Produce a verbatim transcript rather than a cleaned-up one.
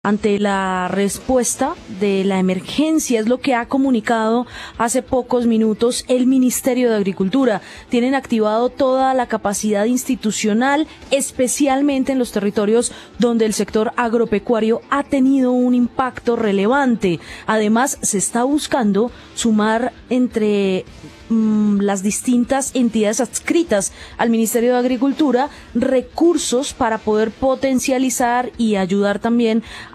Ante la respuesta de la emergencia, es lo que ha comunicado hace pocos minutos el Ministerio de Agricultura. Tienen activado toda la capacidad institucional, especialmente en los territorios donde el sector agropecuario ha tenido un impacto relevante. Además, se está buscando sumar entre mmm, las distintas entidades adscritas al Ministerio de Agricultura recursos para poder potencializar y ayudar también